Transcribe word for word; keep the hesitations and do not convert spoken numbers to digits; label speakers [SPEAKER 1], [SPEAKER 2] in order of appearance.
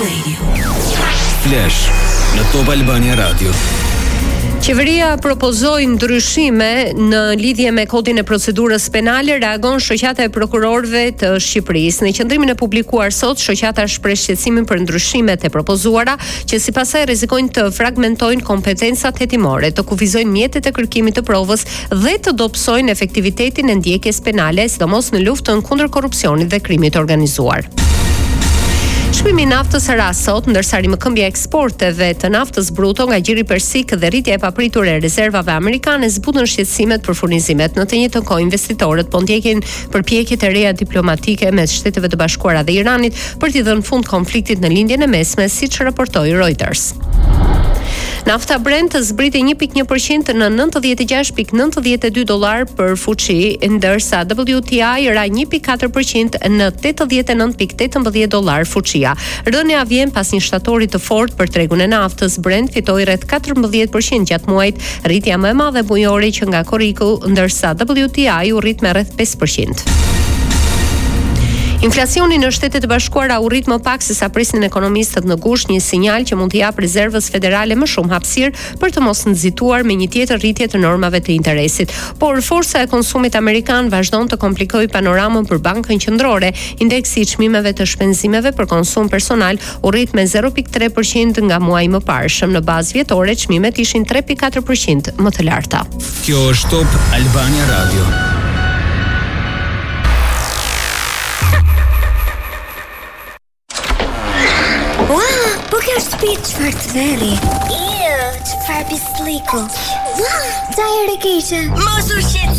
[SPEAKER 1] Radio.
[SPEAKER 2] Flash në Top Albania Radio.
[SPEAKER 3] Qeveria propozoi ndryshime në lidhje me kodin e procedurës penale, reagon shoqata e prokurorëve të Shqipërisë. Në qendrimin e publikuar sot, shoqata shpreh shqetësimin për ndryshimet e propozuara, që sipas saj rrezikojnë të fragmentojnë kompetencat hetimore, të kufizojnë mjetet e kërkimit të provës dhe të dobësojnë efektivitetin e ndjekjes penale, sidomos në luftën kundër korrupsionit dhe krimit organizuar. Shpimi i naftës ras sot, ndërsa rimëkëmbja e eksporteve të naftës bruto nga gjiri persik dhe rritja e papritur e rezervave amerikane zbutën shqetësimet për furnizimet. Në të njëjtën kohë, investitorët po ndjekin përpjekjet e reja diplomatike mes Shteteve të Bashkuara dhe Iranit për t'i dhënë fund konfliktit në lindjen e mesme, siç raportoi Reuters. Nafta Brent zbriti një pikë një përqind në nëntëdhjetë e gjashtë pikë nëntëdhjetë e dy dollar për fuqi, ndërsa W T I ra një pikë katër përqind në tetëdhjetë e nëntë pikë tetëmbëdhjetë dollar fuqia. Rënja vjen pas një shtatori të fortë për tregun e naftës. Brent fitoi rreth katërmbëdhjetë përqind gjatë muajit, rritja më e madhe bujore që nga korriku, ndërsa W T I u rrit me rreth pesë përqind. Inflacioni në Shtetet e Bashkuara u rrit më pak se sa prisnin ekonomistët në gusht, një sinjal që mund të japë rezervës federale më shumë hapësirë për të mos nxituar me një tjetër rritje të normave të interesit. Por forca e konsumit amerikan vazhdon të komplikojë panoramën për Bankën Qendrore. Indeksi i çmimeve të shpenzimeve për konsum personal u rrit me zero pikë tre përqind nga muaji më parshëm. Në bazë vjetore, çmimet ishin tre pikë katër përqind më të larta.
[SPEAKER 2] Kjo është Top Albania Radio.
[SPEAKER 1] Çfarë të veri? Iu, çfarë pisliku? Ua, ta e rekeqe. Mos u shqetëso.